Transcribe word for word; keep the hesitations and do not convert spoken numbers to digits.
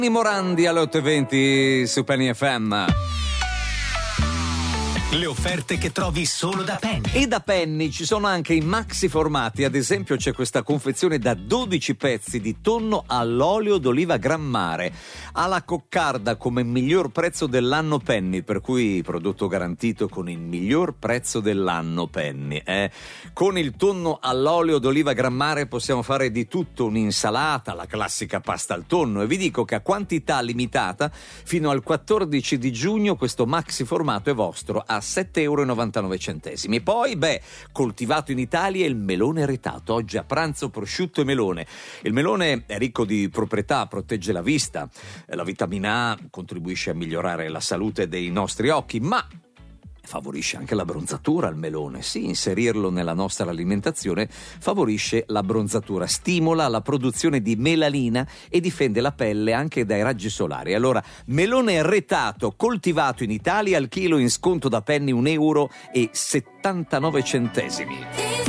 Morandi alle otto e venti su Penny F M. Le offerte che trovi solo da Penny. E da Penny ci sono anche i maxi formati. Ad esempio c'è questa confezione da dodici pezzi di tonno all'olio d'oliva Gran Mare, alla coccarda come miglior prezzo dell'anno Penny, per cui prodotto garantito con il miglior prezzo dell'anno Penny. Eh? Con il tonno all'olio d'oliva Gran Mare possiamo fare di tutto, un'insalata, la classica pasta al tonno, e vi dico che a quantità limitata fino al quattordici di giugno questo maxi formato è vostro a sette virgola novantanove euro. Poi, beh, coltivato in Italia il melone retato. Oggi a pranzo prosciutto e melone. Il melone è ricco di proprietà, protegge la vista, la vitamina A contribuisce a migliorare la salute dei nostri occhi, ma favorisce anche l'abbronzatura il melone. Sì, inserirlo nella nostra alimentazione favorisce l'abbronzatura, stimola la produzione di melanina e difende la pelle anche dai raggi solari. Allora, melone retato coltivato in Italia al chilo in sconto da Penny un euro e settantanove centesimi.